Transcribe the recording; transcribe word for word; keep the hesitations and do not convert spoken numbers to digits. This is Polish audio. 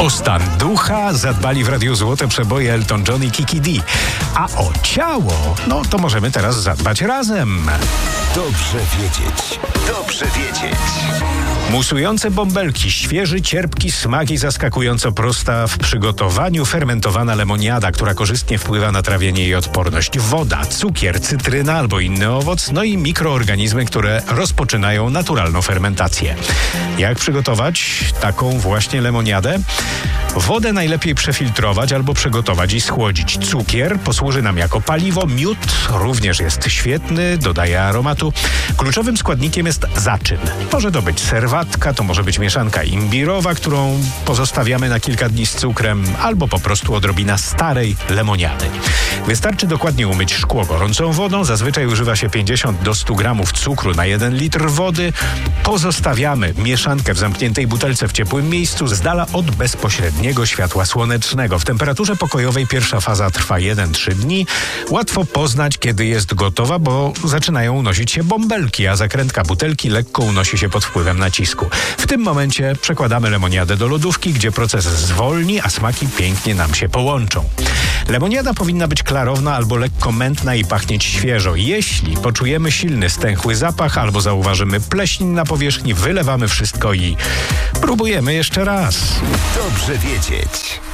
O stan ducha zadbali w Radiu Złote Przeboje Elton John i Kiki D. A o ciało, no to możemy teraz zadbać razem. Dobrze wiedzieć. Dobrze wiedzieć. Musujące bąbelki, świeży, cierpki smak i zaskakująco prosta w przygotowaniu fermentowana lemoniada, która korzystnie wpływa na trawienie i odporność. Woda, cukier, cytryna albo inny owoc, no i mikroorganizmy, które rozpoczynają naturalną fermentację. Jak przygotować taką właśnie lemoniadę? Wodę najlepiej przefiltrować albo przegotować i schłodzić. Cukier posłuży nam jako paliwo, miód również jest świetny, dodaje aromatu. Kluczowym składnikiem jest zaczyn. Może to być serwatka, to może być mieszanka imbirowa, którą pozostawiamy na kilka dni z cukrem, albo po prostu odrobina starej lemoniady. Wystarczy dokładnie umyć szkło gorącą wodą, zazwyczaj używa się pięćdziesiąt do stu gramów cukru na jeden litr wody. Pozostawiamy mieszankę w zamkniętej butelce w ciepłym miejscu, z dala od bezpośredniego światła słonecznego. W temperaturze pokojowej pierwsza faza trwa jeden do trzech dni. Łatwo poznać, kiedy jest gotowa, bo zaczynają unosić się bąbelki, a zakrętka butelki lekko unosi się pod wpływem nacisku. W tym momencie przekładamy lemoniadę do lodówki, gdzie proces zwolni, a smaki pięknie nam się połączą. Lemoniada powinna być klarowna albo lekko mętna i pachnieć świeżo. Jeśli poczujemy silny, stęchły zapach albo zauważymy pleśń na powierzchni, wylewamy wszystko i próbujemy jeszcze raz. Dobrze wiedzieć.